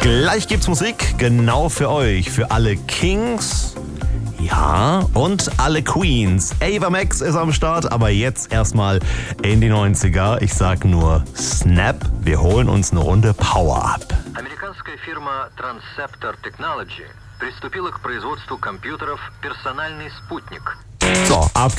Gleich gibt's Musik, genau für euch, für alle Kings, ja, und alle Queens. Ava Max ist am Start, aber jetzt erstmal in die 90er. Ich sag nur Snap, wir holen uns eine Runde Power Up. Американская фирма Transceptor Technology приступила к производству компьютеров «Персональный спутник». So, ab